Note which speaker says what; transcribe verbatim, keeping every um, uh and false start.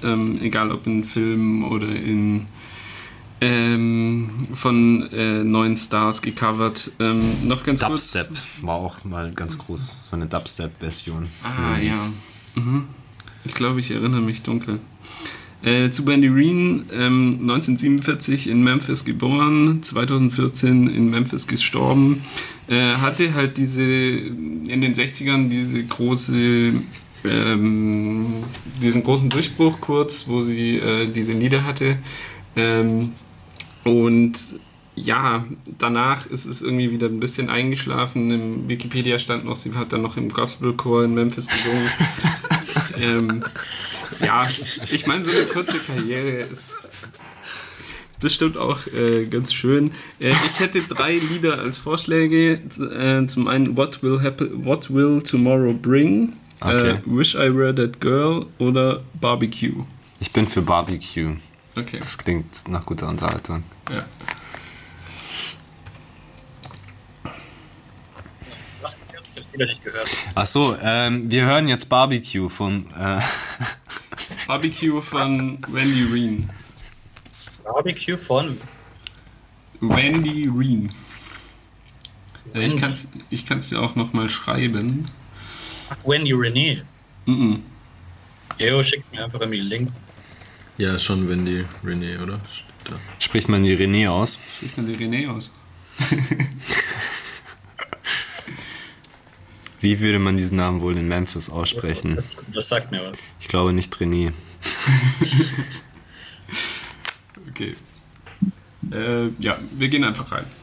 Speaker 1: ähm, egal ob in Filmen oder in ähm, von äh, neuen Stars gecovert. Ähm, noch ganz
Speaker 2: Dubstep
Speaker 1: kurz.
Speaker 2: war auch mal ganz groß, so eine Dubstep-Version.
Speaker 1: Ah ja. Mhm. Ich glaube, ich erinnere mich dunkel. Äh, zu Bandy Reen, ähm, neunzehnhundertsiebenundvierzig in Memphis geboren, zweitausendvierzehn in Memphis gestorben, äh, hatte halt diese, in den sechzigern diese große, ähm, diesen großen Durchbruch kurz, wo sie äh, diese Lieder hatte. Ähm, und ja, danach ist es irgendwie wieder ein bisschen eingeschlafen. Im Wikipedia stand noch, sie hat dann noch im Gospelchor in Memphis gesungen. ähm, ja, ich meine, so eine kurze Karriere ist bestimmt auch äh, ganz schön. Äh, ich hätte drei Lieder als Vorschläge. Äh, zum einen What Will Happen, What Will Tomorrow Bring,
Speaker 2: Okay.
Speaker 1: äh, Wish I Were That Girl oder Barbecue.
Speaker 2: Ich bin für Barbecue.
Speaker 1: Okay.
Speaker 2: Das klingt nach guter Unterhaltung.
Speaker 1: Ja.
Speaker 3: Was? Ich hab's wieder nicht gehört.
Speaker 2: Achso, ähm, wir hören jetzt Barbecue von... Äh,
Speaker 1: Barbecue von Wendy Reen.
Speaker 3: Barbecue von
Speaker 1: Wendy Reen. Äh, ich kann es ich kann's dir auch nochmal schreiben.
Speaker 3: Wendy Renee.
Speaker 1: Mhm.
Speaker 3: Jo, schickt mir einfach irgendwie Links.
Speaker 4: Ja, schon Wendy Renee, oder? Steht da.
Speaker 2: spricht man die René aus?
Speaker 1: Spricht man die René aus?
Speaker 2: Wie würde man diesen Namen wohl in Memphis aussprechen?
Speaker 3: Das, das sagt mir was.
Speaker 2: Ich glaube nicht René.
Speaker 1: Okay. Äh, ja, wir gehen einfach rein.